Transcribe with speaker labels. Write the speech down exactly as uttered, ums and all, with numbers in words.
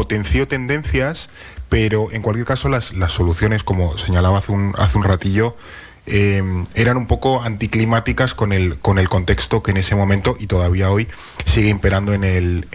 Speaker 1: potenció tendencias, pero en cualquier caso las, las soluciones, como señalaba hace un, hace un ratillo, eh, eran un poco anticlimáticas con el, con el contexto que en ese momento y todavía hoy sigue imperando en el